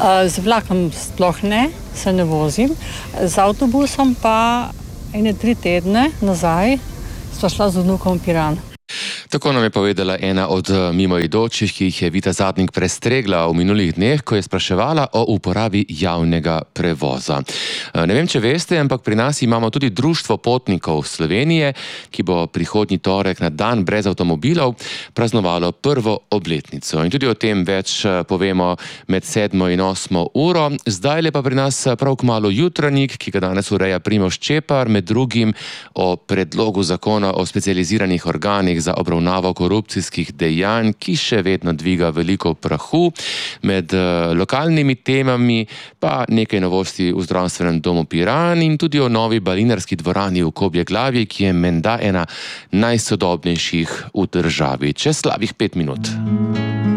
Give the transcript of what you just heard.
Z vlakom sploh ne, se ne vozim. Z avtobusom pa 3 tedne nazaj sva šla z vnukom v Piran. Tako nam je povedala ena od mimoidočih, ki jih je Vita Zadnik prestregla v minulih dneh, ko je spraševala o uporabi javnega prevoza. Ne vem, če veste, ampak pri nas imamo tudi Društvo potnikov Slovenije, ki bo prihodnji torek na dan brez avtomobilov praznovalo prvo obletnico. In tudi o tem več povemo med 7. in 8. uro. Zdaj pa pri nas prav kmalu jutranjik, ki ga danes ureja Primož Čepar, med drugim o predlogu zakona o specializiranih organih za obravnavo korupcijskih dejanj, ki še vedno dviga veliko prahu. Med lokalnimi temami pa nekaj novosti v zdravstvenem domu Piran in tudi o novi balinarski dvorani v Kobjeglavi, ki je menda ena najsodobnejših v državi. Čez slabih 5 minut.